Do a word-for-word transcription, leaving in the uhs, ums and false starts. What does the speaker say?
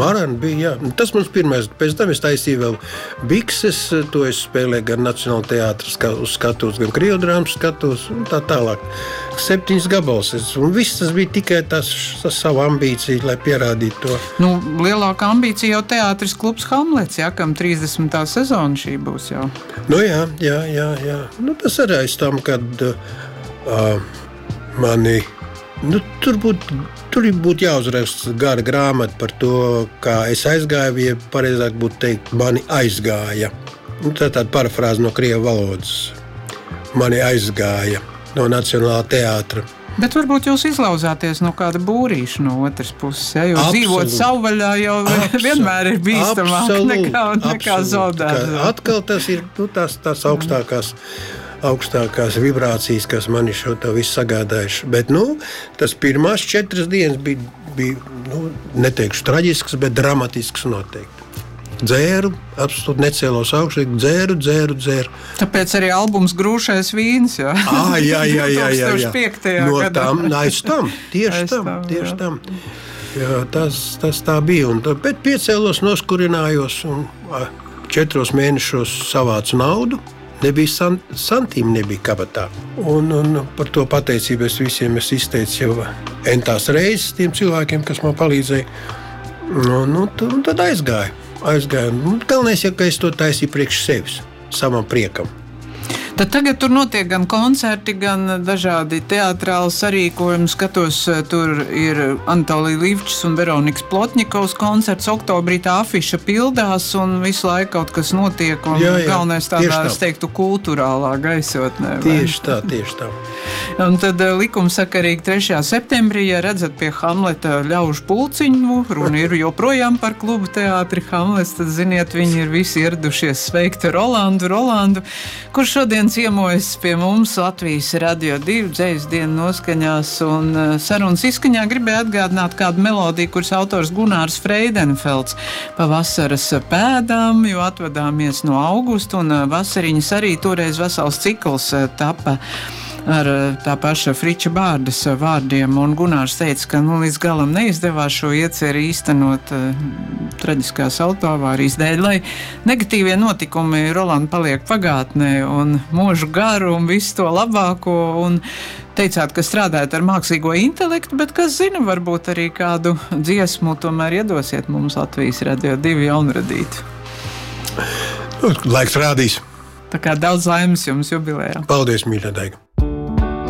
Marana bija, jā. Tas mums pirmais. Pēc tam es taisīju vēl bikses, to es spēlēju gan Nacionāla teātras skatos, gan Krievdrāmas skatos, un tā tālāk. Septiņas gabals. Un viss tas bija tikai tas, tas savu ambīciju, lai pierādītu to. Nu, lielākā ambīcija jau teātris klubs Hamlets, jā, kam trīsdesmitā sezona šī būs jau. Nu jā, jā, jā, jā. Nu, tas arī aiz tam, kad uh, mani, nu, tur būtu, tur būtu jāuzraksta gara grāmata par to, kā es aizgāju, ja pareizāk būtu teikt, mani aizgāja. Nu, tā tāda parafrāze no krievu valodas. Mani aizgāja no Nacionālā teātra. Bet varbūt jūs izlauzāties no kāda būrīša no otras puses, ja? Jo dzīvot savvaļā jau Absolut. vienmēr ir bīstamāk nekā, nekā zaudēt. Atkal tas ir nu, tās, tās augstākās, augstākās vibrācijas, kas mani šo to visu sagādājuši. Bet nu, tas pirmās četras dienas bija, bija nu, neteikšu traģisks, bet dramatisks noteikti. Dzēru, absolūti necēlos augšu, dzēru, dzēru, dzēru. Tāpēc arī albums Grūšais vīns, jā? À, jā, jā, jā, jā, jā. No gadā. tam, aiz tam, tieši aiz tam, tieši jā. tam. Jā, tas, tas tā bija. Un, bet piecēlos, noskurinājos un četros mēnešos savācu naudu. Nebija sant, santīm, nebija kabatā. Un, un par to pateicību es visiem es izteicu jau entās reizes tiem cilvēkiem, kas man palīdzēja. Un, un, un tad aizgāju. aizgāju. Galvenais, ja es to taisīju priekš sevis, savam priekam. Tad tagad tur notiek gan koncerti, gan dažādi teātrāli sarīkojumi. Skatos, tur ir Anatolija Livčs un Veronikas Plotņikovs koncerts. Oktobrī tā afiša pildās un visu laiku kaut kas notiek. Un jā, jā, galvenais tādā, es teiktu, kulturālā gaisotnē. Tieši tā, tieši tā. Un tad likumsakarīgi trešajā septembrī, ja redzat pie Hamleta ļaužu pulciņu, runa ir joprojām par klubu teātri Hamlets, tad ziniet, viņi ir visi ieradušies sveikt Rolandu, Rolandu, kurš šodien ciemojas pie mums Latvijas Radio divi dzejas dienu noskaņās un sarunas izskaņā gribēja atgādināt kādu melodiju, kuras autors Gunārs Freidenfelds pa vasaras pēdām, jo atvadāmies no augusta un vasariņas arī toreiz vesels cikls tapa ar tā paša Friča Bārdas vārdiem, un Gunārs teica, ka nu, līdz galam neizdevās šo ieceri īstenot uh, traģiskās autoavārijas dēļ, lai negatīvie notikumi Rolanda paliek pagātnē un mūžu garu un visu to labāko, un teicāt, ka strādājat ar mākslīgo intelektu, bet kas zina, varbūt arī kādu dziesmu tomēr iedosiet mums Latvijas Radio divi jaunradītu. Laiks rādīs. Tā kā daudz laimes jums jubilējā. Paldies, mīļā Daiga.